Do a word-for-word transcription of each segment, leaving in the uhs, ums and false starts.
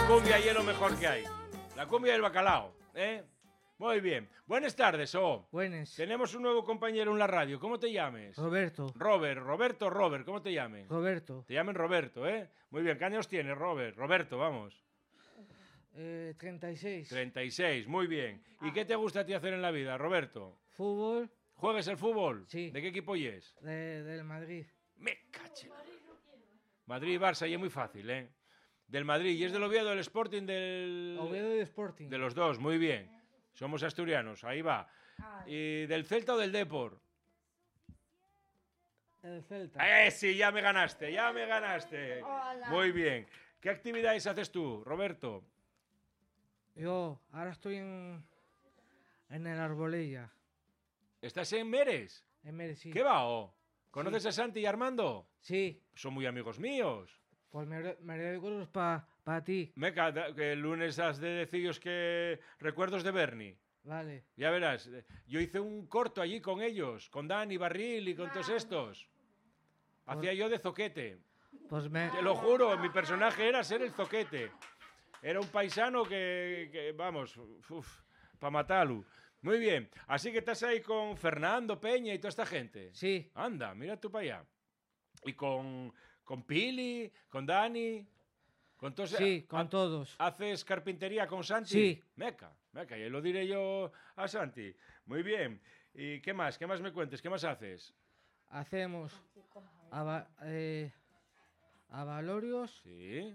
cumbia y es lo mejor que hay. La cumbia y el bacalao, ¿eh? Muy bien. Buenas tardes, oh. Buenas. Tenemos un nuevo compañero en la radio. ¿Cómo te llames? Roberto. Robert, Roberto, Robert. ¿Cómo te llames? Roberto. Te llamen Roberto, ¿eh? Muy bien. ¿Qué años tienes, Robert? Roberto, vamos. Eh, treinta y seis. treinta y seis, muy bien. ¿Y qué te gusta a ti hacer en la vida, Roberto? Fútbol. ¿Juegas al fútbol? Sí. ¿De qué equipo es? De, del Madrid. Me caché. Madrid y Barça, y es muy fácil, ¿eh? Del Madrid. ¿Y es del Oviedo, del Sporting, del...? Oviedo y Sporting. De los dos, muy bien. Somos asturianos, ahí va. ¿Y del Celta o del Depor? El Celta. ¡Eh, sí! Ya me ganaste, ya me ganaste. Hola. Muy bien. ¿Qué actividades haces tú, Roberto? Yo ahora estoy en, en el Arbolella. ¿Estás en Meres? En Mereci. ¿Qué va, oh? ¿Conoces a Santi y Armando? Sí. Son muy amigos míos. Pues me, me dedico para pa ti. Meca, da- que el lunes has de deciros que recuerdos de Bernie. Vale. Ya verás, eh, yo hice un corto allí con ellos, con Dani Barril y con todos estos. Hacía yo de zoquete. Pues me... Te lo juro, mi personaje era ser el zoquete. Era un paisano que, que, vamos, para matarlo. Muy bien, así que estás ahí con Fernando Peña y toda esta gente. Sí. Anda, mira tú para allá. Y con, con Pili, con Dani, con todos. Sí, con ha- todos. ¿Haces carpintería con Santi? Sí. Meca, meca, y lo diré yo a Santi. Muy bien. ¿Y qué más? ¿Qué más me cuentes? ¿Qué más haces? Hacemos ava- eh, avalorios. Sí.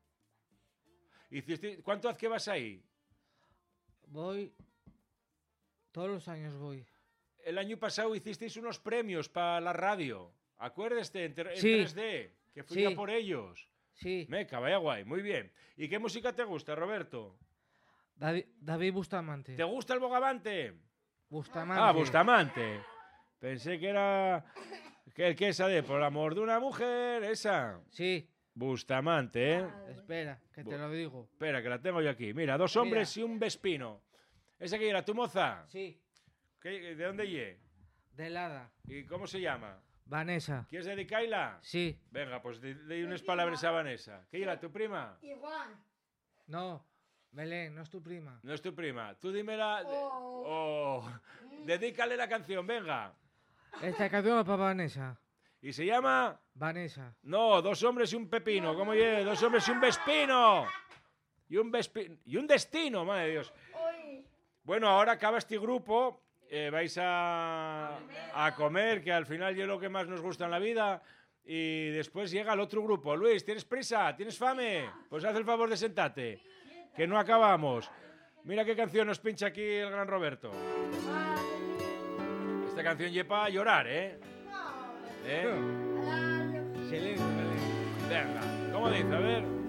Hiciste, ¿cuánto hace que vas ahí? Voy... Todos los años voy. El año pasado hicisteis unos premios para la radio. Acuérdate, en, ter- en Sí. tres D, que fui Sí. a por ellos. Sí. Meca, vaya guay, muy bien. ¿Y qué música te gusta, Roberto? David, David Bustamante. ¿Te gusta el Bogavante? Bustamante. Ah, Bustamante. Pensé que era... Que, que esa de Por amor de una mujer, esa. Sí. Bustamante, ¿eh? Espera, que te Bu- lo digo. Espera, que la tengo yo aquí. Mira, dos hombres y un vespino. ¿Esa que era tu moza? Sí. ¿Qué- ¿De dónde ye? De Lada. ¿Y cómo se llama? Vanessa. ¿Quieres dedicarla? Sí. Venga, pues di, di unas palabras a Vanessa. ¿Qué era tu prima? Igual. No. Belén, no es tu prima. No es tu prima. Tú dímela. de- Oh. Oh. Dedícale la canción, venga. Esta canción es para Vanessa. ¿Y se llama? Vanessa. No, dos hombres y un pepino. ¿Cómo ye? Dos hombres y un vespino. Y un vespino. Y un destino, madre de Dios. Hoy. Bueno, ahora acaba este grupo. eh, vais a, a comer, que al final es lo que más nos gusta en la vida. Y después llega el otro grupo. Luis, ¿tienes prisa? ¿Tienes fame? Pues haz el favor de sentarte. Que no acabamos. Mira qué canción nos pincha aquí el gran Roberto. Esta canción lleva a llorar, ¿eh? ¿Eh? Silencio, Belén. Venga, ¿cómo dice? A ver.